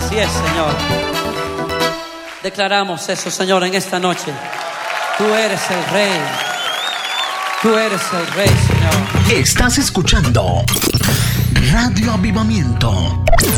Así es, Señor. Declaramos eso, Señor, en esta noche. Tú eres el Rey. Tú eres el Rey, Señor. Estás escuchando Radio Avivamiento.